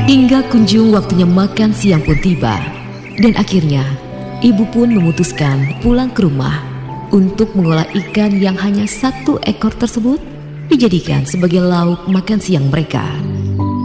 Hingga kunjung waktunya makan siang pun tiba. Dan akhirnya ibu pun memutuskan pulang ke rumah untuk mengolah ikan yang hanya 1 ekor tersebut dijadikan sebagai lauk makan siang mereka.